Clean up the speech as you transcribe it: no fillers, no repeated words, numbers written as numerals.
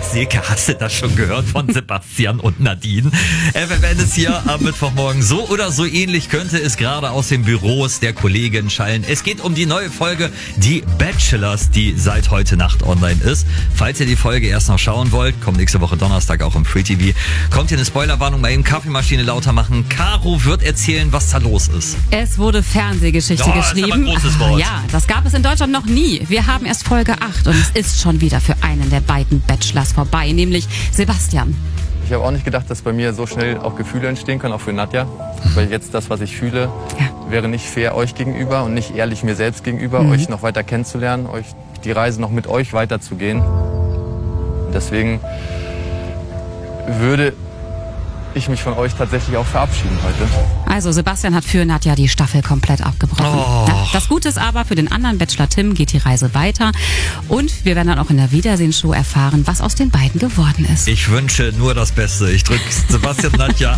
Silke, hast du das schon gehört von Sebastian und Nadine? FFN ist hier am Mittwochmorgen. So oder so ähnlich könnte es gerade aus den Büros der Kollegen schallen. Es geht um die neue Folge Die Bachelors, die seit heute Nacht online ist. Falls ihr die Folge erst noch schauen wollt, kommt nächste Woche Donnerstag auch im Free TV. Kommt hier eine Spoilerwarnung, mal eben Kaffeemaschine lauter machen. Caro wird erzählen, was da los ist. Es wurde Fernsehgeschichte geschrieben. Das ist aber ein großes Wort. Ja, das gab es in Deutschland noch nie. Wir haben erst Folge 8 und es ist schon wieder für einen der beiden Bachelors vorbei, nämlich Sebastian. Ich habe auch nicht gedacht, dass bei mir so schnell auch Gefühle entstehen können, auch für Nadja. Weil jetzt das, was ich fühle, wäre nicht fair euch gegenüber und nicht ehrlich mir selbst gegenüber, euch noch weiter kennenzulernen, euch die Reise noch mit euch weiterzugehen. Deswegen würde ich mich von euch tatsächlich auch verabschieden heute. Also Sebastian hat für Nadja die Staffel komplett abgebrochen. Ja, das Gute ist aber, für den anderen Bachelor Tim geht die Reise weiter. Und wir werden dann auch in der Wiedersehensshow erfahren, was aus den beiden geworden ist. Ich wünsche nur das Beste. Ich drücke Sebastian und Nadja